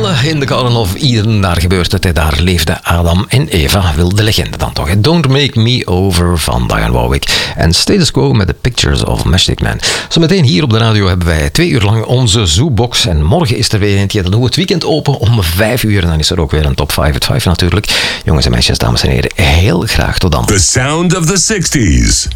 Stellen in de Garden of Eden, daar gebeurt het. Daar leefden Adam en Eva, wil de legende dan toch. Don't Make Me Over van Dionne Warwick. En Status Quo met The Pictures of Matchstick Man. Zometeen hier op de radio hebben wij 2 uur lang onze Zoobox. En morgen is er weer eentje. Dan doen we het weekend open om 5 uur. En dan is er ook weer een top 5 at 5 natuurlijk. Jongens en meisjes, dames en heren, heel graag tot dan. The sound of the 60s.